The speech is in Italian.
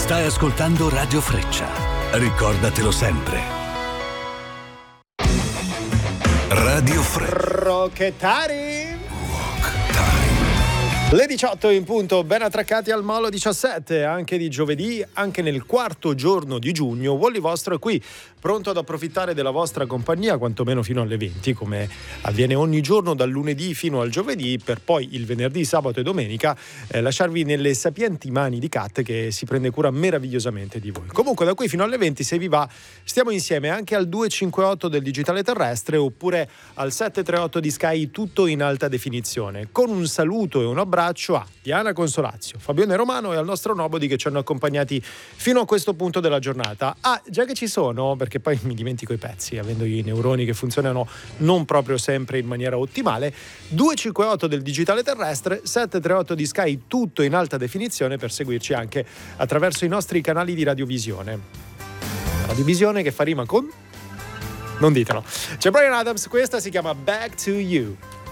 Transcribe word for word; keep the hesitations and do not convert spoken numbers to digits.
Stai ascoltando Radio Freccia. Ricordatelo sempre. Radio Freccia. Rocchettari. Le diciotto in punto, ben attraccati al Molo diciassette, anche di giovedì, anche nel quarto giorno di giugno. Wally vostro è qui, pronto ad approfittare della vostra compagnia, quantomeno fino alle venti, come avviene ogni giorno dal lunedì fino al giovedì, per poi il venerdì, sabato e domenica eh, lasciarvi nelle sapienti mani di Kat, che si prende cura meravigliosamente di voi. Comunque da qui fino alle venti, se vi va, stiamo insieme anche al due cinque otto del digitale terrestre oppure al sette tre otto di Sky, tutto in alta definizione, con un saluto e un abbraccio a Diana Consolazio, Fabione Romano e al nostro Nobody che ci hanno accompagnati fino a questo punto della giornata. Ah, già che ci sono, perché poi mi dimentico i pezzi, avendo i neuroni che funzionano non proprio sempre in maniera ottimale, due cinque otto del digitale terrestre, sette tre otto di Sky, tutto in alta definizione, per seguirci anche attraverso i nostri canali di radiovisione. Radiovisione che fa rima con... non ditelo. C'è Bryan Adams, questa si chiama Back to You.